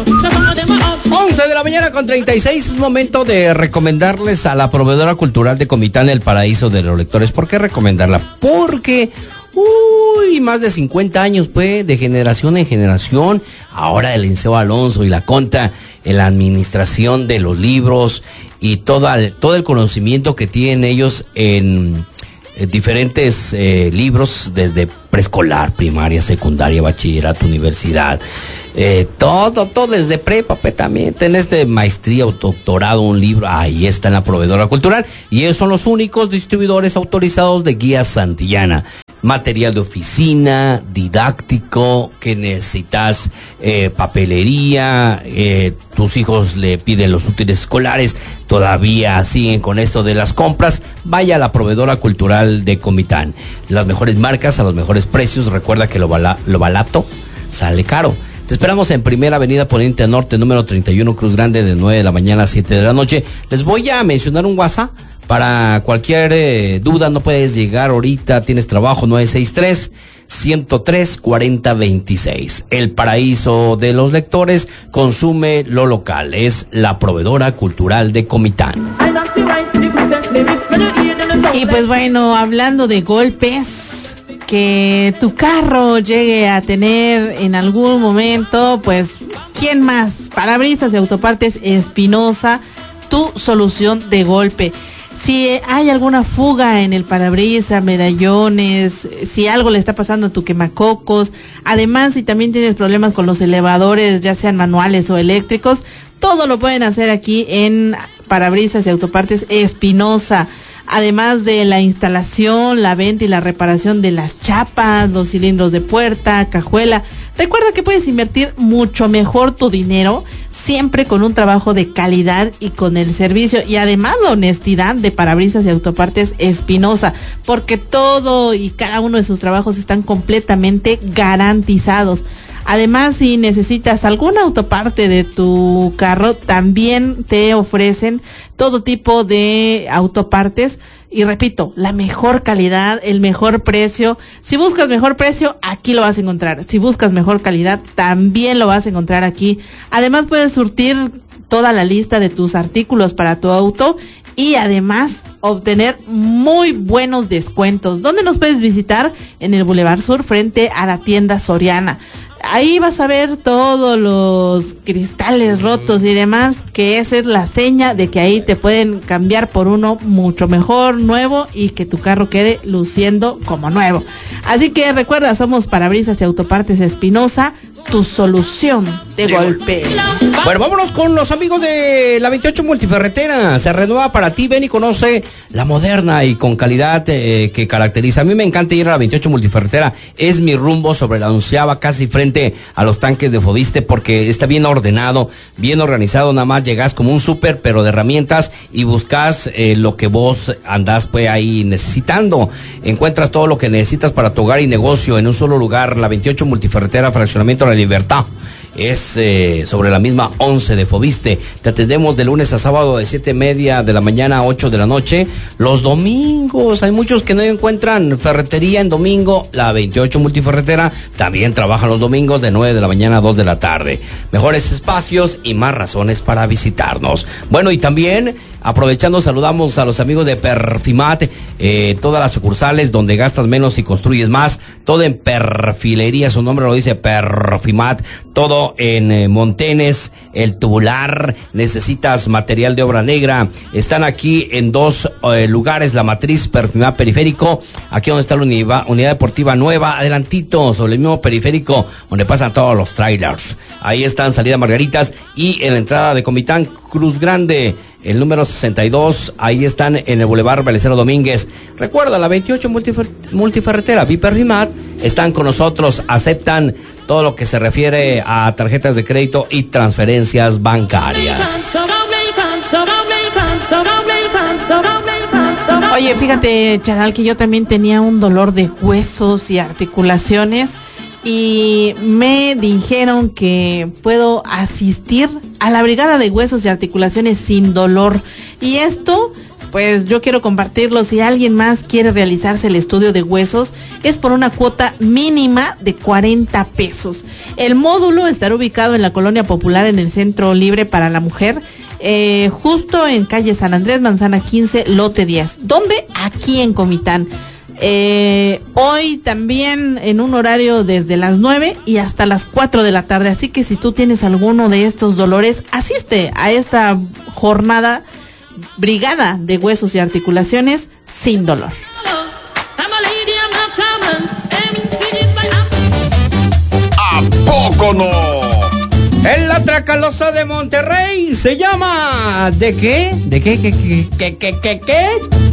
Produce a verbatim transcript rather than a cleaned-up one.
once de la mañana con treinta y seis, es momento de recomendarles a la proveedora cultural de Comitán El Paraíso de los Lectores. ¿Por qué recomendarla? Porque, uy, más de cincuenta años, pues, de generación en generación. Ahora el Liceo Alonso y la Conta en la administración de los libros y toda, todo el conocimiento que tienen ellos en... diferentes eh, libros desde preescolar, primaria, secundaria, bachillerato, universidad, eh, todo, todo desde prepa, pues también tenés de maestría o doctorado, un libro, ahí está en la proveedora cultural, y ellos son los únicos distribuidores autorizados de Guía Santillana. Material de oficina, didáctico, que necesitas, eh, papelería, eh, tus hijos le piden los útiles escolares, todavía siguen con esto de las compras, vaya a la proveedora cultural de Comitán. Las mejores marcas a los mejores precios, recuerda que lo, bala, lo barato sale caro. Te esperamos en Primera Avenida Poniente Norte, número treinta y uno, Cruz Grande, de nueve de la mañana a siete de la noche. Les voy a mencionar un WhatsApp. Para cualquier eh, duda, no puedes llegar ahorita, tienes trabajo, nueve seis tres, ciento tres, cuarenta veintiséis. El Paraíso de los Lectores, consume lo local, es la proveedora cultural de Comitán. Y pues bueno, hablando de golpes, que tu carro llegue a tener en algún momento, pues, ¿quién más? Parabrisas de Autopartes Espinosa, tu solución de golpe. Si hay alguna fuga en el parabrisas, medallones, si algo le está pasando a tu quemacocos, además si también tienes problemas con los elevadores, ya sean manuales o eléctricos, todo lo pueden hacer aquí en Parabrisas y Autopartes Espinosa. Además de la instalación, la venta y la reparación de las chapas, los cilindros de puerta, cajuela. Recuerda que puedes invertir mucho mejor tu dinero, siempre con un trabajo de calidad y con el servicio y además la honestidad de Parabrisas y Autopartes Espinosa, porque todo y cada uno de sus trabajos están completamente garantizados. Además, si necesitas alguna autoparte de tu carro, también te ofrecen todo tipo de autopartes. Y repito, la mejor calidad, el mejor precio. Si buscas mejor precio, aquí lo vas a encontrar. Si buscas mejor calidad, también lo vas a encontrar aquí. Además, puedes surtir toda la lista de tus artículos para tu auto y además obtener muy buenos descuentos. ¿Dónde nos puedes visitar? En el Boulevard Sur, frente a la tienda Soriana. Ahí vas a ver todos los cristales rotos y demás, que esa es la seña de que ahí te pueden cambiar por uno mucho mejor, nuevo, y que tu carro quede luciendo como nuevo. Así que recuerda, somos Parabrisas y Autopartes Espinosa, tu solución de golpe. Bueno, vámonos con los amigos de la veintiocho Multiferretera. Se renueva para ti, ven y conoce la moderna y con calidad eh, que caracteriza. A mí me encanta ir a la veintiocho Multiferretera, es mi rumbo sobre la onceava, casi frente a los tanques de Fobiste, porque está bien ordenado, bien organizado. Nada más llegas como un súper, pero de herramientas, y buscas eh, lo que vos andás pues ahí necesitando. Encuentras todo lo que necesitas para tu hogar y negocio en un solo lugar. La veintiocho Multiferretera, Fraccionamiento La Libertad, es eh, sobre la misma once de Fobiste. Te atendemos de lunes a sábado de siete y media de la mañana a ocho de la noche. Los domingos, hay muchos que no encuentran ferretería en domingo. La veintiocho Multiferretera también trabaja los domingos de nueve de la mañana a dos de la tarde. Mejores espacios y más razones para visitarnos. Bueno, y también aprovechando, saludamos a los amigos de Perfimat, eh, todas las sucursales donde gastas menos y construyes más, todo en perfilería, su nombre lo dice, Perfimat, todo en eh, Montenes, el tubular, necesitas material de obra negra, están aquí en dos eh, lugares, La Matriz, Perfimat Periférico, aquí donde está la unidad, unidad deportiva nueva, adelantito, sobre el mismo periférico, donde pasan todos los trailers, ahí están Salida Margaritas, y en la entrada de Comitán, Cruz Grande, el número sesenta y dos, ahí están en el Boulevard Beleceno Domínguez. Recuerda, la veintiocho Multifer- Multiferretera, Viperrimat, están con nosotros, aceptan todo lo que se refiere a tarjetas de crédito y transferencias bancarias. Oye, fíjate, Charal, que yo también tenía un dolor de huesos y articulaciones, y me dijeron que puedo asistir a la Brigada de Huesos y Articulaciones Sin Dolor. Y esto pues yo quiero compartirlo. Si alguien más quiere realizarse el estudio de huesos, es por una cuota mínima de cuarenta pesos. El módulo estará ubicado en la Colonia Popular, en el Centro Libre para la Mujer, eh, justo en calle San Andrés, manzana quince, lote diez. ¿Dónde? Aquí en Comitán. Eh, hoy también en un horario desde las nueve y hasta las cuatro de la tarde. Así que si tú tienes alguno de estos dolores, asiste a esta jornada, brigada de huesos y articulaciones sin dolor. ¿A poco no? En la Tracalosa de Monterrey se llama... ¿De qué? ¿De qué? ¿Qué? ¿Qué? ¿Qué? ¿Qué? ¿Qué?